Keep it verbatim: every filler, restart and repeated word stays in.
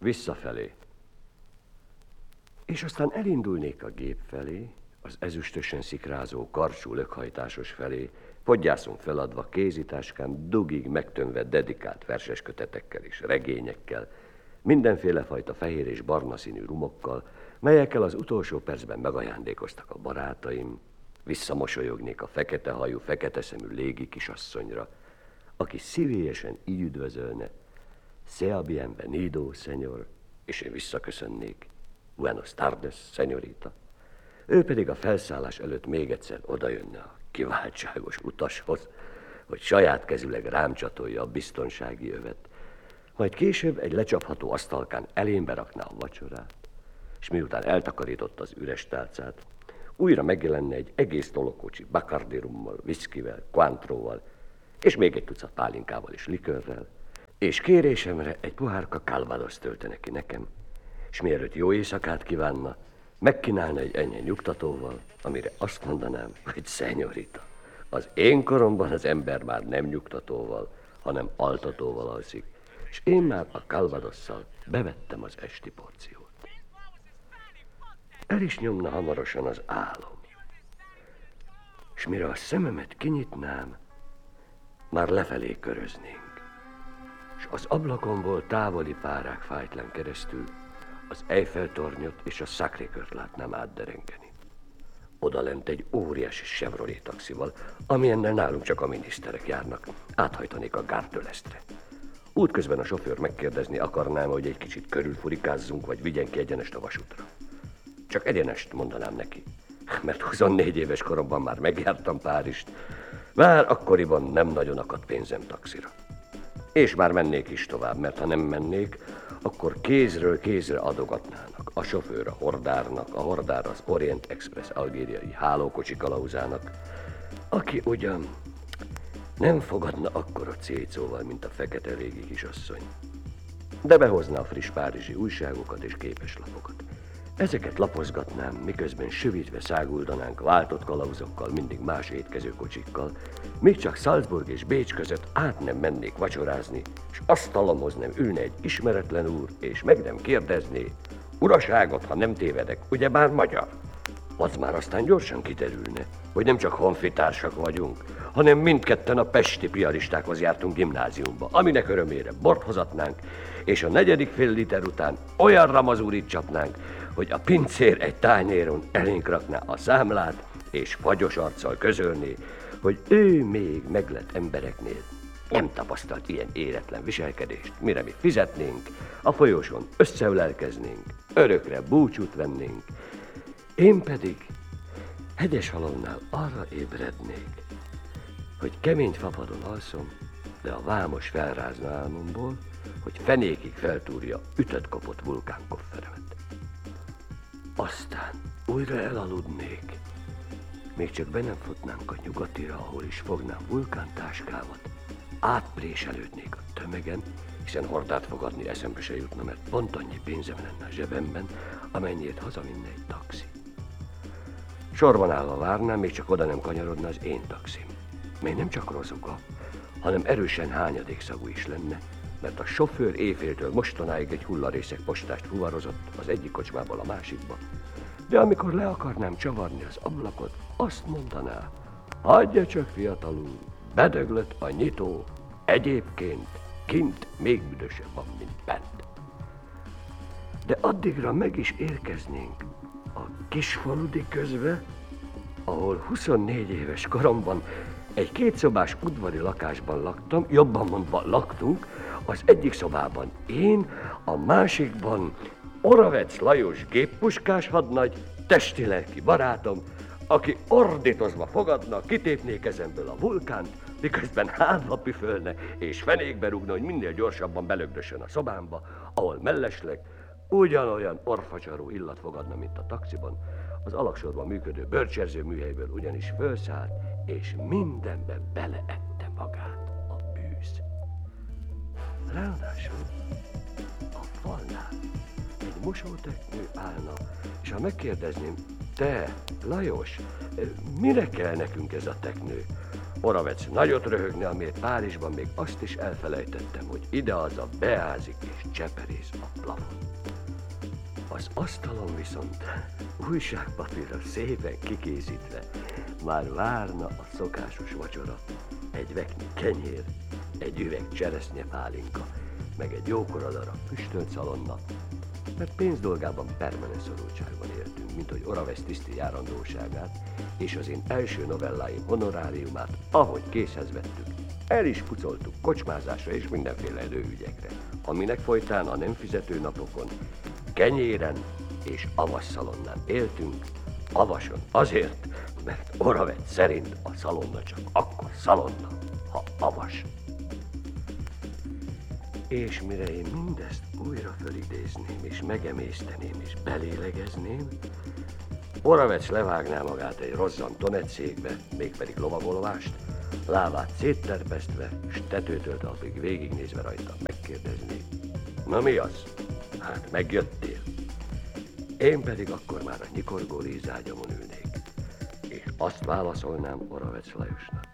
Visszafelé. És aztán elindulnék a gép felé, az ezüstösen szikrázó, karcsú lökhajtásos felé, podgyászon feladva, kézitáskám dugig megtömve dedikált verses kötetekkel és regényekkel, mindenféle fajta fehér és barna színű rumokkal, melyekkel az utolsó percben megajándékoztak a barátaim, visszamosolyognék a fekete hajú, fekete szemű légi kisasszonyra, aki szívélyesen így üdvözölne, Sea bienvenido, señor, és én visszaköszönnék, Buenos tardes, señorita. Ő pedig a felszállás előtt még egyszer odajönne a kiváltságos utashoz, hogy saját kezüleg rám csatolja a biztonsági övet, majd később egy lecsapható asztalkán elémbe rakná a vacsorát, és miután eltakarította az üres tálcát, újra megjelenne egy egész tolókocsi Bacardi rummal, viszkivel, Cointreauval, és még egy tucat pálinkával és likörrel, és kérésemre egy pohárka Calvados töltene ki nekem, és mielőtt jó éjszakát kívánna, megkínálna egy ennyi nyugtatóval, amire azt mondanám, hogy szenyorita, az én koromban az ember már nem nyugtatóval, hanem altatóval alszik, és én már a Calvadosszal bevettem az esti porciót. El is nyomna hamarosan az álom, és mire a szememet kinyitnám, már lefelé köröznénk, és az ablakomból távoli párák fájtlán keresztül az Eiffel-tornyot és a Sacré-Cœurt látnám átderengeni. Odalent egy óriási Chevrolet taxival, amilyennel nálunk csak a miniszterek járnak, áthajtanék a Gare de l'Estre. Útközben a sofőr megkérdezni akarnám, hogy egy kicsit körülfurikázzunk, vagy vigyen ki egyenest a vasútra. Csak egyenest mondanám neki, mert huszonnégy éves koromban már megjártam Párizst, már akkoriban nem nagyon akadt pénzem taxira. És már mennék is tovább, mert ha nem mennék, akkor kézről kézre adogatnának. A sofőr a hordárnak, a hordár az Orient Express algériai hálókocsi kalauzának, aki ugyan nem fogadna akkora cécóval, mint a fekete régi kisasszony, de behozna a friss párizsi újságokat és képeslapokat. Ezeket lapozgatnám, miközben sövítve száguldanánk váltott kalauzokkal, mindig más étkezőkocsikkal, míg csak Salzburg és Bécs között át nem mennék vacsorázni, és asztalomhoz nem ülne egy ismeretlen úr, és meg nem kérdezné, uraságot, ha nem tévedek, ugyebár magyar. Az már aztán gyorsan kiderülne, hogy nem csak honfitársak vagyunk, hanem mindketten a pesti piaristákhoz jártunk gimnáziumba, aminek örömére bort hozatnánk, és a negyedik fél liter után olyan ramazúrit csapnánk, hogy a pincér egy tányéron elénk rakná a számlát, és fagyos arccal közölné, hogy ő még meglett embereknél nem tapasztalt ilyen éretlen viselkedést, mire mi fizetnénk, a folyosón összeölelkeznénk, örökre búcsút vennénk, én pedig Hegyeshalomnál arra ébrednék, hogy kemény fapadon alszom, de a vámos felrázna álmomból, hogy fenékig feltúrja ütött-kopott vulkánkofferemet. Aztán újra elaludnék, még csak be nem futnánk a nyugatira, ahol is fognám vulkántáskámat, átpréselődnék a tömegen, hiszen hordát fogadni eszembe se jutna, mert pont annyi pénzem lenne a zsebemben, amennyiért hazavinne egy taxi. Sorban állva várnám, még csak oda nem kanyarodna az én taxim. Még nem csak rozuga, hanem erősen hányadékszagú is lenne, mert a sofőr éjféltől mostanáig egy hullarészek postást fuvarozott az egyik kocsmából a másikba. De amikor le akarnám csavarni az ablakot, azt mondaná, hagyja csak fiatal úr, bedöglött a nyitó, egyébként kint még büdösebb van, mint bent. De addigra meg is érkeznénk a kisfaludi közbe, ahol huszonnégy éves koromban egy kétszobás udvari lakásban laktam, jobban mondva laktunk, az egyik szobában én, a másikban Oravec Lajos géppuskás hadnagy, testi-lelki barátom, aki ordítozva fogadna, kitépné kezemből a vulkánt, miközben hátba püfölne és fenékbe rúgna, hogy minél gyorsabban belögdösön a szobámba, ahol mellesleg ugyanolyan orfacsaró illat fogadna, mint a taxiban, az alaksorban működő bölcserző műhelyből ugyanis fölszállt, és mindenben beleette magát a bűz. Ráadásul a falnál egy mosóteknő állna, és ha megkérdezném, te, Lajos, mire kell nekünk ez a teknő? Oravec nagyot röhögne, amiért Párizsban még azt is elfelejtettem, hogy ide-haza beázik és cseperész a plafon. Az asztalon viszont újságpapírra szépen kikészítve már várna a szokásos vacsora. Egy veknyi kenyér, egy üveg cseresznyepálinka, meg egy jókora darab füstölt szalonna, mert pénzdolgában permanens szorultságban éltünk, mint hogy Oravec tiszti járandóságát és az én első novelláim honoráriumát, ahogy készhez vettük, el is pucoltuk kocsmázásra és mindenféle előügyekre, aminek folytán a nem fizető napokon kenyéren és avasszalonnán éltünk, avason azért, mert Oravec szerint a szalonna csak akkor szalonna, ha avas. És mire én mindezt újra fölidézném, és megemészteném, és belélegezném, Oravec levágná magát egy rozzant tonetszékbe, mégpedig lovagolvást, lábát szétterpesztve, s tetőtől talpig végignézve rajta megkérdezné: na mi az? Hát megjöttél? Én pedig akkor már a nyikorgó lézágyamon ülnék, és azt válaszolnám Oravec Lajosnak: